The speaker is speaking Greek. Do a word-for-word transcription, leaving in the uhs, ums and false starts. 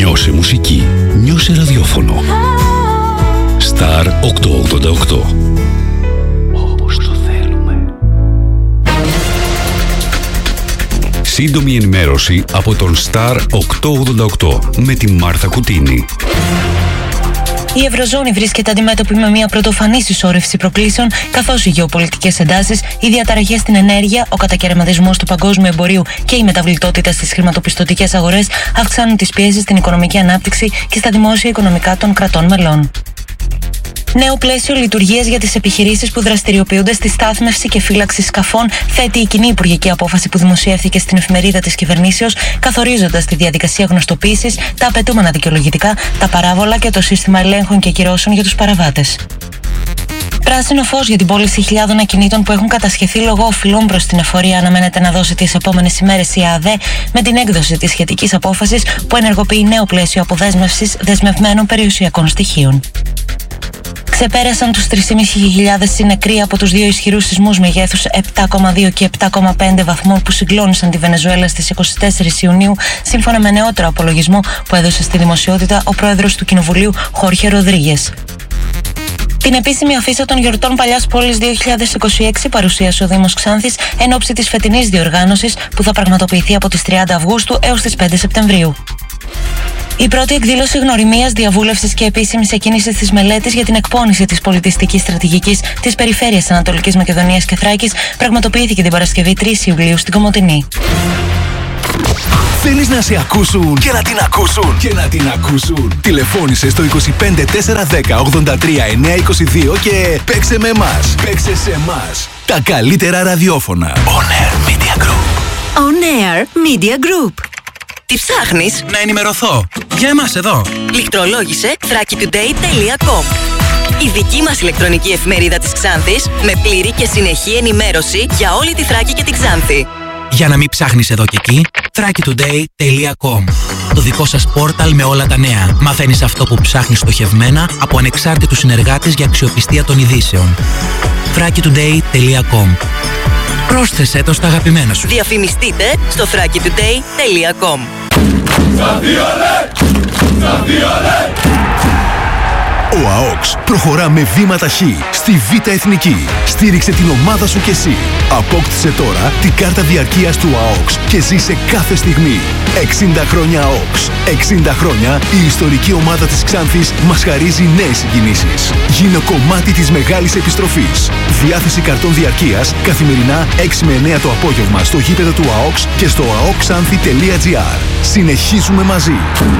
Νιώσε μουσική. Νιώσε ραδιόφωνο. Star οκτακόσια ογδόντα οκτώ. Όπως το θέλουμε. Σύντομη ενημέρωση από τον Star οκτακόσια ογδόντα οκτώ με τη Μάρθα Κουτίνη. Η Ευρωζώνη βρίσκεται αντιμέτωπη με μια πρωτοφανή συσσόρευση προκλήσεων, καθώς οι γεωπολιτικές εντάσεις, οι διαταραχές στην ενέργεια, ο κατακαιρματισμός του παγκόσμιου εμπορίου και η μεταβλητότητα στις χρηματοπιστωτικές αγορές αυξάνουν τις πιέσεις στην οικονομική ανάπτυξη και στα δημόσια οικονομικά των κρατών μελών. Νέο πλαίσιο λειτουργίας για τις επιχειρήσεις που δραστηριοποιούνται στη στάθμευση και φύλαξη σκαφών θέτει η κοινή υπουργική απόφαση που δημοσιεύθηκε στην εφημερίδα της κυβερνήσεως, καθορίζοντας τη διαδικασία γνωστοποίησης, τα απαιτούμενα δικαιολογητικά, τα παράβολα και το σύστημα ελέγχων και κυρώσεων για τους παραβάτες. Πράσινο φως για την πώληση χιλιάδων ακινήτων που έχουν κατασχεθεί λόγω οφειλών προς την εφορία αναμένεται να δώσει τις επόμενες ημέρες η ΑΔΕ με την έκδοση της σχετικής απόφασης που ενεργοποιεί νέο πλαίσιο αποδέσμευσης δεσμευμένων περιουσιακών στοιχείων. Ξεπέρασαν τους τρεις χιλιάδες πεντακόσιοι συνεκροί από τους δύο ισχυρούς σεισμούς μεγέθους επτά κόμμα δύο και επτά κόμμα πέντε βαθμών που συγκλώνησαν τη Βενεζουέλα στις είκοσι τέσσερις Ιουνίου, σύμφωνα με νεότερο απολογισμό που έδωσε στη δημοσιότητα ο πρόεδρος του Κοινοβουλίου Χόρχε Ροδρίγες. Την επίσημη αφίσα των γιορτών Παλιάς Πόλης δύο χιλιάδες είκοσι έξι παρουσίασε ο Δήμος Ξάνθης εν ώψη της φετινής διοργάνωσης που θα πραγματοποιηθεί από τις τριάντα Αυγούστου έως τις πέντε Σεπτεμβρίου. Η πρώτη εκδήλωση γνωριμίας, διαβούλευσης και επίσημης εκκίνησης της μελέτης για την εκπόνηση της πολιτιστικής στρατηγικής της Περιφέρειας Ανατολικής Μακεδονίας και Θράκης πραγματοποιήθηκε την Παρασκευή τρεις Ιουλίου στην Κομοτηνή. Θέλεις να σε ακούσουν και να την ακούσουν και να την ακούσουν. Τηλεφώνησε στο είκοσι πέντε τέσσερα δέκα ογδόντα τρία εννιακόσια είκοσι δύο και παίξε με εμάς. Παίξε σε εμάς. Τα καλύτερα ραδιόφωνα. On Air Media Group. On Air Media Group. Τι ψάχνεις? Να ενημερωθώ. Για εμάς εδώ. Λιχτρολόγησε θράκη τουντέι τελεία κομ. Η δική μας ηλεκτρονική εφημερίδα της Ξάνθης με πλήρη και συνεχή ενημέρωση για όλη τη Θράκη και την Ξάνθη. Για να μην ψάχνεις εδώ και εκεί, θράκη τουντέι τελεία κομ. Το δικό σας πόρταλ με όλα τα νέα. Μαθαίνεις αυτό που ψάχνεις στοχευμένα από ανεξάρτητους συνεργάτες για αξιοπιστία των ειδήσεων. θράκη τουντέι τελεία κομ. Πρόσθεσέ το στα αγαπημένα σου. Διαφημιστείτε στο θράκη τουντέι τελεία κομ. Ο ΑΟΚΣ προχωρά με βήματα χ στη Β' Εθνική. Στήριξε την ομάδα σου κι εσύ. Απόκτησε τώρα την κάρτα διαρκείας του ΑΟΚΣ και ζήσε κάθε στιγμή. εξήντα χρόνια ΑΟΚΣ. εξήντα χρόνια η ιστορική ομάδα της Ξάνθης μας χαρίζει νέες συγκινήσεις. Γίνε κομμάτι της μεγάλης επιστροφής. Διάθεση καρτών διαρκείας καθημερινά έξι με εννέα το απόγευμα στο γήπεδο του ΑΟΚΣ και στο αοκξάνθη τελεία τζι άρ. Συνεχίζουμε μαζί.